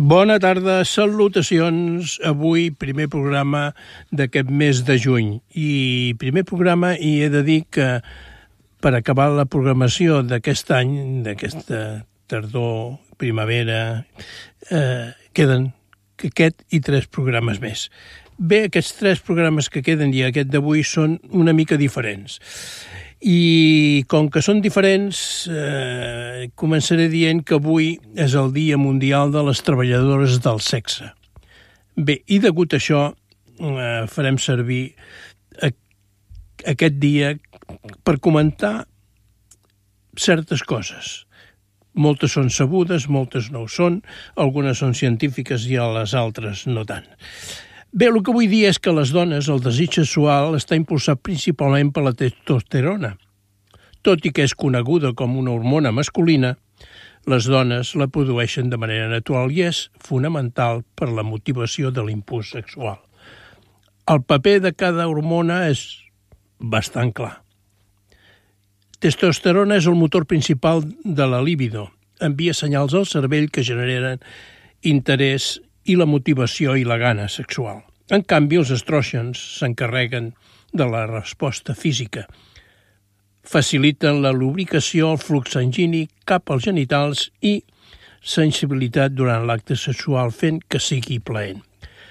Bona tarda, salutacions. Avui primer programa d'aquest mes de juny. I primer programa, i he de dir que per acabar la programació d'aquest any, d'aquesta tardor, primavera, queden aquest i 3 programes més. Bé, aquests 3 programes que queden i aquest d'avui són una mica diferents. I com que són diferents, començaré dient que avui és el Dia Mundial de les Treballadores del Sexe. Bé, i degut a això farem servir aquest dia per comentar certes coses. Moltes són sabudes, moltes no ho són, algunes són científiques i les altres no tant. Bé, el que vull dir és que a les dones el desig sexual està impulsat principalment per la testosterona. Tot i que és coneguda com una hormona masculina, les dones la produeixen de manera natural i és fonamental per la motivació de l'impuls sexual. El paper de cada hormona és bastant clar. Testosterona és el motor principal de la libido. Envia senyals al cervell que generen interès i la motivació i la gana sexual. En canvi, els estrògens s'encarreguen de la resposta física. Faciliten la lubricació, el flux sanguini cap als genitals i sensibilitat durant l'acte sexual, fent que sigui plaent.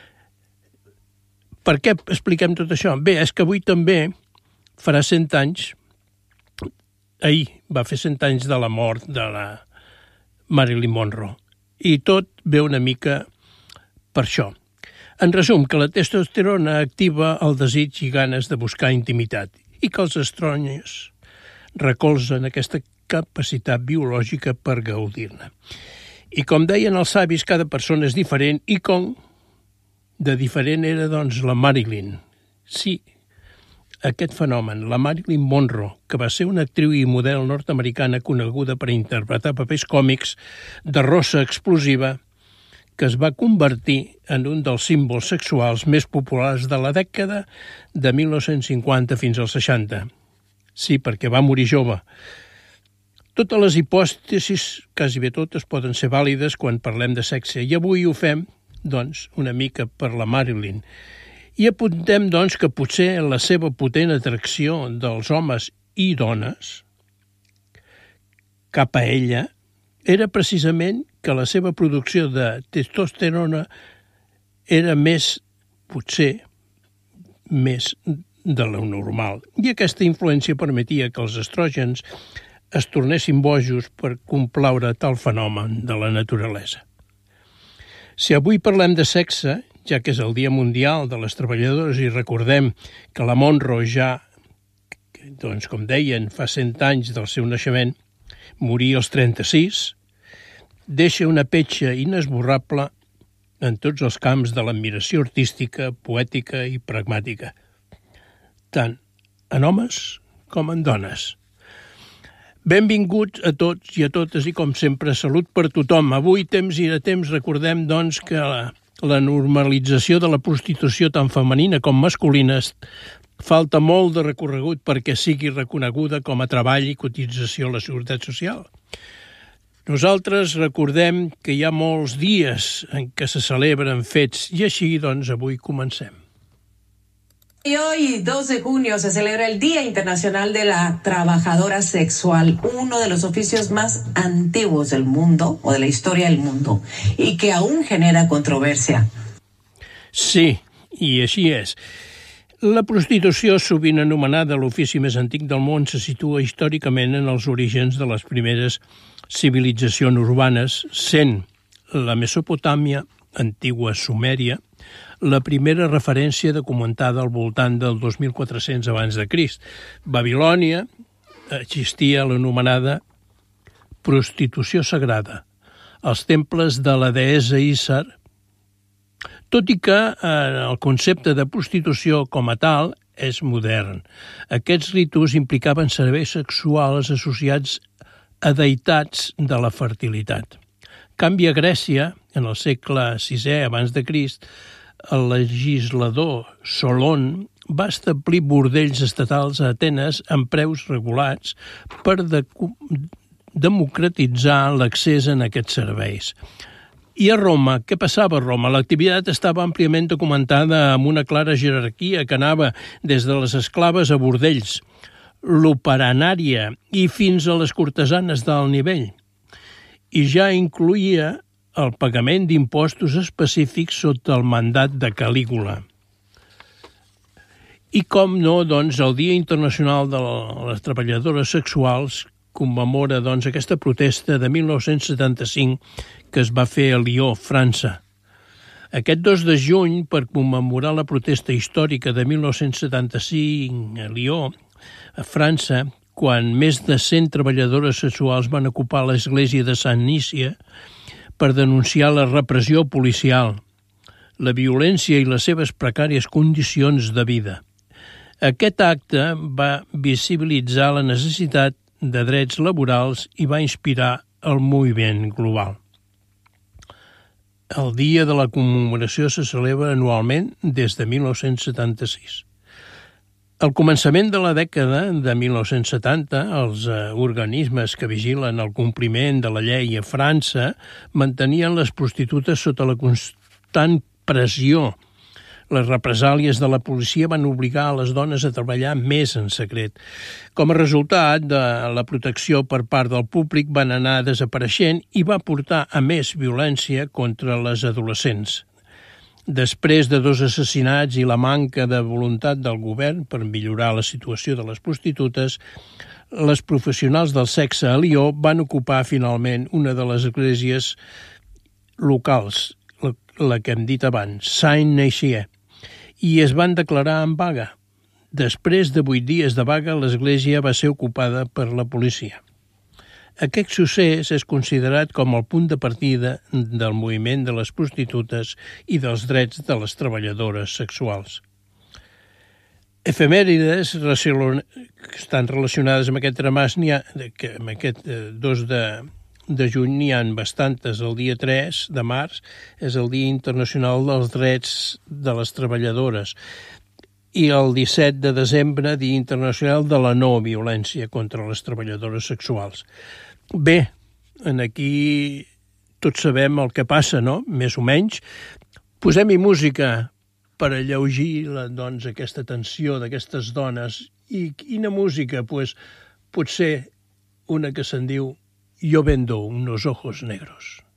Per què expliquem tot això? Bé, és que avui també farà 100 anys, ahir va fer 100 anys de la mort de la Marilyn Monroe. I tot ve una mica per això. En resum, que la testosterona activa el desig i ganes de buscar intimitat i que els estrògens recolzen aquesta capacitat biològica per gaudir-ne. I com deien els savis, cada persona és diferent i com de diferent era, doncs, la Marilyn. Sí, aquest fenomen, la Marilyn Monroe, que va ser una actriu i model nord-americana coneguda per interpretar papers còmics de rossa explosiva, que es va convertir en un dels símbols sexuals més populars de la dècada de 1950 fins als 60. Sí, perquè va morir jove. Totes les hipòtesis, quasi bé totes, poden ser vàlides quan parlem de sexe, i avui ho fem, doncs, una mica per la Marilyn. I apuntem, doncs, que potser la seva potent atracció dels homes i dones cap a ella era precisament que la seva producció de testosterona era potser més de lo normal. I aquesta influència permetia que els estrògens es tornessin bojos per complaure tal fenomen de la naturalesa. Si avui parlem de sexe, ja que és el Dia Mundial de les Treballadores i recordem que la Monroe ja, doncs com deien, fa 100 anys del seu naixement, morí als 36, deixa una petja inesborrable en tots els camps de l'admiració artística, poètica i pragmàtica, tant en homes com en dones. Benvinguts a tots i a totes i, com sempre, salut per tothom. Avui, temps i de temps, recordem, doncs, que la normalització de la prostitució tant femenina com masculina falta molt de recorregut perquè sigui reconeguda com a treball i cotització a la Seguretat Social. Nosaltres recordem que hi ha molts dies en què se celebren fets i així, doncs, avui comencem. Y hoy, 2 de junio, se celebra el Día Internacional de la Trabajadora Sexual, uno de los oficios más antiguos del mundo, o de la historia del mundo, y que aún genera controversia. Sí, i així és. La prostitució, sovint anomenada l'ofici més antic del món, se situa històricament en els orígens de les primeres civilitzacions urbanes, sent la Mesopotàmia, antigua Sumèria, la primera referència documentada al voltant del 2400 abans de Crist. Babilònia existia l'anomenada prostitució sagrada, als temples de la deessa Ísar, tot i que el concepte de prostitució com a tal és modern. Aquests ritus implicaven serveis sexuals associats a deïtats de la fertilitat. En canvi, a Grècia, en el segle VI abans de Crist, el legislador Solon va establir bordells estatals a Atenes amb preus regulats per democratitzar l'accés en aquests serveis. I a Roma, què passava a Roma? L'activitat estava àmpliament documentada amb una clara jerarquia que anava des de les esclaves a bordells, l'operanària i fins a les cortesanes d'alt nivell. I ja incloïa el pagament d'impostos específics sota el mandat de Calígula. I com no, doncs, el Dia Internacional de les Treballadores Sexuals commemora, doncs, aquesta protesta de 1975 que es va fer a Lió, França. Aquest 2 de juny, per commemorar la protesta històrica de 1975 a Lió, a França, quan més de 100 treballadores sexuals van ocupar l'església de Sant Nícia per denunciar la repressió policial, la violència i les seves precàries condicions de vida. Aquest acte va visibilitzar la necessitat de drets laborals i va inspirar el moviment global. El dia de la commemoració se celebra anualment des de 1976. Al començament de la dècada de 1970, els organismes que vigilen el compliment de la llei a França mantenien les prostitutes sota la constant pressió. Les represàlies de la policia van obligar a les dones a treballar més en secret. Com a resultat de la protecció per part del públic van anar desapareixent i va portar a més violència contra les adolescents. Després de 2 assassinats i la manca de voluntat del govern per millorar la situació de les prostitutes, les professionals del sexe a Lió van ocupar finalment una de les esglésies locals, la que hem dit abans, Saint-Nizier, i es van declarar en vaga. Després de 8 dies de vaga, l'església va ser ocupada per la policia. Aquest succés és considerat com el punt de partida del moviment de les prostitutes i dels drets de les treballadores sexuals. Efemèrides que estan relacionades amb aquest tramàs, amb aquest 2 de juny n'hi ha bastantes. El dia 3 de març és el Dia Internacional dels Drets de les Treballadores i el 17 de desembre, Dia Internacional de la No Violència contra les Treballadores Sexuals. Bé, aquí tots sabem el que passa, no? Més o menys. Posem-hi música per alleugir doncs, aquesta tensió d'aquestes dones. I quina música? Pues, potser una que se'n diu Yo vendo unos ojos negros.